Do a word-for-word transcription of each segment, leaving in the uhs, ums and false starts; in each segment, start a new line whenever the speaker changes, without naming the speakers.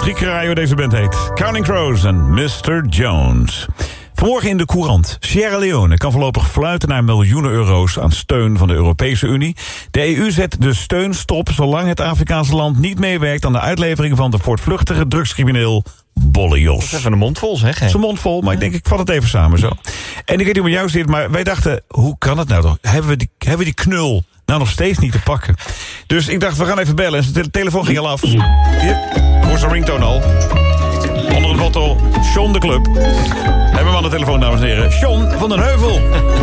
Drie keer radio, deze band heet Counting Crows en mister Jones. Vanmorgen in de Courant. Sierra Leone kan voorlopig fluiten naar miljoenen euro's aan steun van de Europese Unie. De E U zet de steun stop zolang het Afrikaanse land niet meewerkt aan de uitlevering van de voortvluchtige drugscrimineel Bolle Jos.
Dat is even een mond vol, zeg.
Zijn mond vol, maar ik denk, ik vat het even samen zo. En ik weet niet hoe met jou zit, maar wij dachten, hoe kan het nou toch? Hebben we die, hebben we die knul nou nog steeds niet te pakken? Dus ik dacht, we gaan even bellen. En zijn te- telefoon ging al af. Hier, hoor zijn ringtone al. Onder het motto, John de Club. Hebben we aan de telefoon, dames en heren. John van den Heuvel.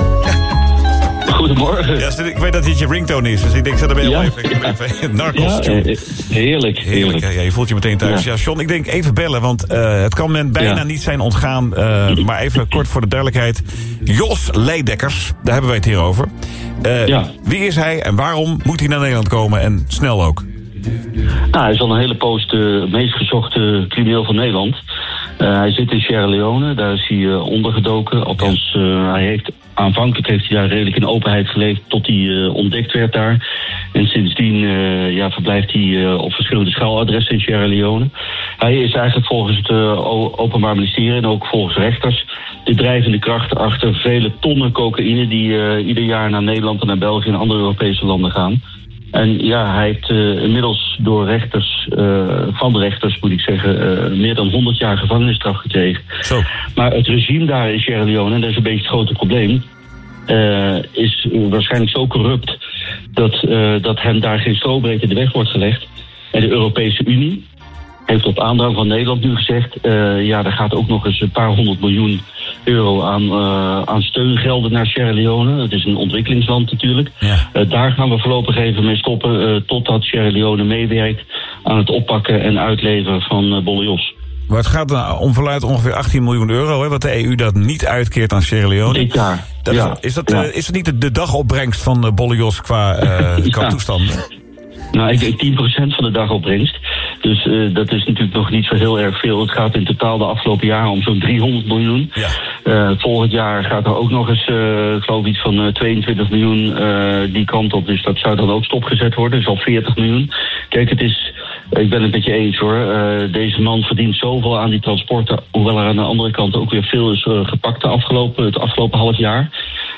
Goedemorgen.
Ja, ik weet dat dit je ringtone is, dus ik denk, zet hem heel
Ja.
even. Ik ben even Narcos.
Ja,
John.
eh, heerlijk.
Heerlijk, ja, je voelt je meteen thuis. Ja,
Ja.
John, ik denk even bellen, want uh, het kan men bijna
Ja.
niet zijn ontgaan. Uh, maar even kort voor de duidelijkheid. Jos Leidekkers, daar hebben wij het hier over. Uh,
Ja.
Wie is hij en waarom moet hij naar Nederland komen en snel ook?
Nou, hij is al een hele poos de meest gezochte crimineel van Nederland. Uh, hij zit in Sierra Leone, daar is hij uh, ondergedoken. Althans, uh, hij heeft, aanvankelijk heeft hij daar redelijk in openheid geleefd tot hij uh, ontdekt werd daar. En sindsdien uh, ja, verblijft hij uh, op verschillende schuiladressen in Sierra Leone. Hij is eigenlijk volgens het uh, Openbaar Ministerie en ook volgens rechters de drijvende kracht achter vele tonnen cocaïne die uh, ieder jaar naar Nederland en naar België en andere Europese landen gaan. En ja, hij heeft uh, inmiddels door rechters, uh, van de rechters moet ik zeggen, uh, meer dan honderd jaar gevangenisstraf gekregen.
Zo.
Maar het regime daar in Sierra Leone, en dat is een beetje het grote probleem, uh, is waarschijnlijk zo corrupt dat, uh, dat hem daar geen strobreed in de weg wordt gelegd. En de Europese Unie heeft op aandrang van Nederland nu gezegd, uh, ja, er gaat ook nog eens een paar honderd miljoen euro aan, uh, aan steungelden naar Sierra Leone. Het is een ontwikkelingsland natuurlijk.
Ja.
Uh, daar gaan we voorlopig even mee stoppen, uh, totdat Sierra Leone meewerkt aan het oppakken en uitleveren van uh, Bolle Jos.
Maar het gaat nou om verluidt ongeveer achttien miljoen euro, hè, wat de E U dat niet uitkeert aan Sierra Leone.
Dit jaar.
Dat
ja.
is, is, dat,
ja.
uh, is dat niet de, de dagopbrengst van uh, Bolle Jos qua, uh, qua
Ja.
toestanden?
Nou, ik denk tien procent van de dagopbrengst. Dus uh, dat is natuurlijk nog niet zo heel erg veel. Het gaat in totaal de afgelopen jaren om zo'n driehonderd miljoen.
Ja.
Uh, volgend jaar gaat er ook nog eens, uh, ik geloof iets van uh, tweeëntwintig miljoen uh, die kant op. Dus dat zou dan ook stopgezet worden. Dus al veertig miljoen. Kijk, het is, ik ben het met je eens hoor. Uh, deze man verdient zoveel aan die transporten. Hoewel er aan de andere kant ook weer veel is uh, gepakt de afgelopen, het afgelopen half jaar.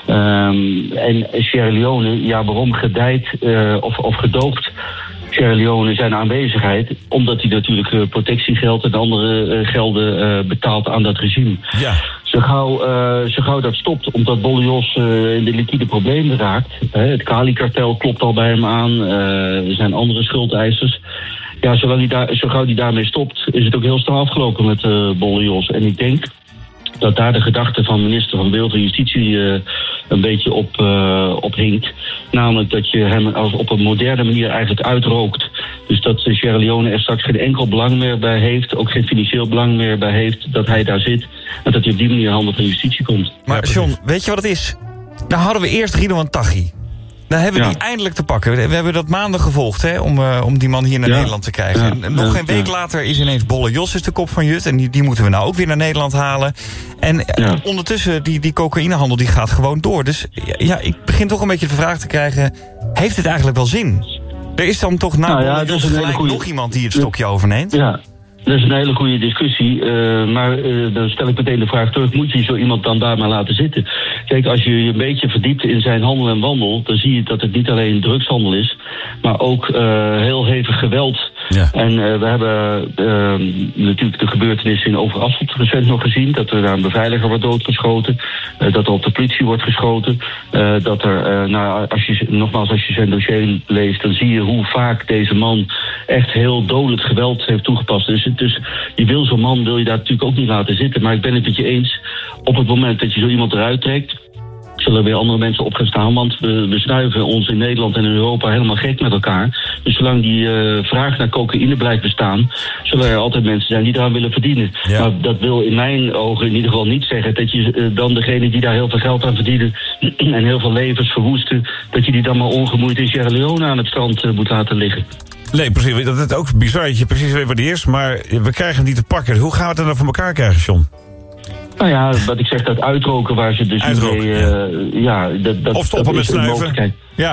Um, en Sierra Leone, ja, waarom gedijt uh, of, of gedoopt Sierra Leone zijn aanwezigheid? Omdat hij natuurlijk uh, protectiegeld en andere uh, gelden uh, betaalt aan dat regime.
Ja.
Zo gauw, uh, zo gauw dat stopt, omdat Bolle Jos uh, in de liquide problemen raakt. Hè, het Cali-kartel klopt al bij hem aan. Uh, er zijn andere schuldeisers. Ja, zolang hij daar, zo gauw hij daarmee stopt, is het ook heel snel afgelopen met uh, Bolle Jos. En ik denk dat daar de gedachte van minister van Beeld en Justitie uh, een beetje op, uh, op hinkt. Namelijk dat je hem als op een moderne manier eigenlijk uitrookt. Dus dat Sierra Leone er straks geen enkel belang meer bij heeft, ook geen financieel belang meer bij heeft dat hij daar zit. En dat hij op die manier handen van justitie komt.
Maar
Ja,
John, weet je wat het is? Nou hadden we eerst Ridouan Taghi. Nou hebben we
Ja.
die eindelijk te pakken. We hebben dat maanden gevolgd hè, om, uh, om die man hier naar
Ja.
Nederland te krijgen.
Ja.
En nog
Ja.
geen week
Ja.
later is ineens Bolle Jos is de kop van Jut. En die, die moeten we nou ook weer naar Nederland halen. En uh,
Ja.
ondertussen, die, die cocaïnehandel die gaat gewoon door. Dus ja, ja, ik begin toch een beetje de vraag te krijgen, heeft het eigenlijk wel zin? Er is dan toch na
Nou ja,
Bolle
dat is
Jos
een hele
gelijk
goeie-
nog iemand die het stokje overneemt?
Ja, dat is een hele goede discussie. Uh, maar uh, dan stel ik meteen de vraag terug, moet je zo iemand dan daar maar laten zitten? Kijk, als je je een beetje verdiept in zijn handel en wandel, dan zie je dat het niet alleen drugshandel is, maar ook uh, heel hevig geweld.
Ja.
En uh, we hebben uh, natuurlijk de gebeurtenissen in Overasselt recent nog gezien, dat er daar een beveiliger wordt doodgeschoten, uh, dat er op de politie wordt geschoten, uh, dat er, uh, nou, als je, nogmaals, als je zijn dossier leest, dan zie je hoe vaak deze man echt heel dodelijk geweld heeft toegepast. Dus, dus je wil zo'n man, wil je daar natuurlijk ook niet laten zitten. Maar ik ben het met je eens, op het moment dat je zo iemand eruit trekt, zullen er weer andere mensen op gaan staan. Want we, we snuiven ons in Nederland en in Europa helemaal gek met elkaar. Dus zolang die uh, vraag naar cocaïne blijft bestaan, zullen er altijd mensen zijn die daaraan willen verdienen.
Ja.
Maar dat wil in mijn ogen in ieder geval niet zeggen dat je uh, dan degene die daar heel veel geld aan verdienen en heel veel levens verwoesten, dat je die dan maar ongemoeid in Sierra Leone aan het strand uh, moet laten liggen.
Nee, precies. Dat is ook bizar dat je precies weet wat die is. Maar we krijgen hem niet te pakken. Hoe gaan we het dan voor elkaar krijgen, John?
Nou ja, wat ik zeg, dat uitroken waar ze dus
Uitroken,
mee... Uh, ja. ja, dat, dat,
Of stoppen
dat
met
is een
snuiven.
mogelijkheid.
Ja.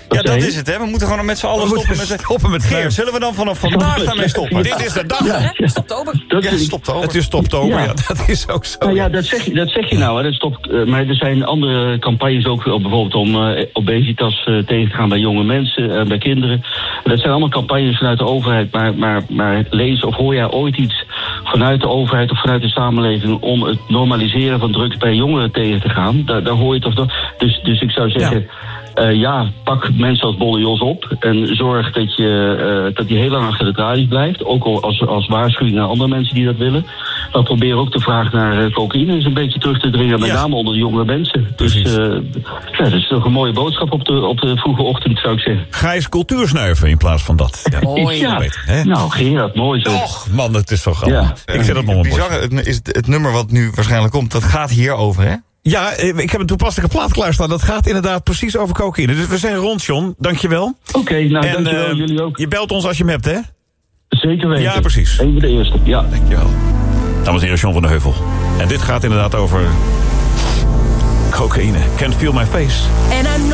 Ja, dat is het, hè. We moeten gewoon met z'n allen
We
stoppen
moeten
met...
stoppen met
Geert, zullen we dan vanaf vandaag daarmee stoppen? Dit is de dag.
Ja, ja.
Stoptober.
Dat
Ja,
is-
stoptober.
Het is stoptober, ja.
Ja.
Dat is ook zo.
Nou ja, dat zeg je, dat zeg je nou. Hè. Dat stopt, uh, maar er zijn andere campagnes ook, uh, bijvoorbeeld om uh, obesitas uh, tegen te gaan bij jonge mensen, uh, bij kinderen. Dat zijn allemaal campagnes vanuit de overheid. Maar, maar, maar lees of hoor jij ooit iets vanuit de overheid of vanuit de samenleving om het normaliseren van drugs bij jongeren tegen te gaan? Daar, daar hoor je toch nog. Dus, dus ik zou zeggen... Ja. Uh, ja, pak mensen als Bolle Jos op en zorg dat je uh, dat die heel lang achter de tralies blijft. Ook al als, als waarschuwing naar andere mensen die dat willen. Maar probeer ook de vraag naar uh, cocaïne eens een beetje terug te dringen, met
Ja.
name onder de jongere mensen. Dus uh, ja, dat is toch een mooie boodschap op de, op de vroege ochtend, zou ik zeggen.
Ga eens cultuur snuiven in plaats van dat. Ja.
Mooi.
Ja,
beter, hè?
nou Gerard, mooi zo.
Och, man, het is zo grappig.
Ja.
Ik zet het nog een bord.
Bizarre, het, is het, het nummer wat nu waarschijnlijk komt, dat gaat hierover, hè?
Ja, ik heb een toepasselijke plaat klaarstaan. Dat gaat inderdaad precies over cocaïne. Dus we zijn rond, John. Dankjewel.
Oké, okay, nou
En
dankjewel,
uh,
jullie ook.
je belt ons als je hem hebt, hè?
Zeker weten.
Ja, precies.
Een van de eerste, ja.
Dankjewel. Dames en heren, John van de Heuvel. En dit gaat inderdaad over cocaïne. Can't feel my face.
En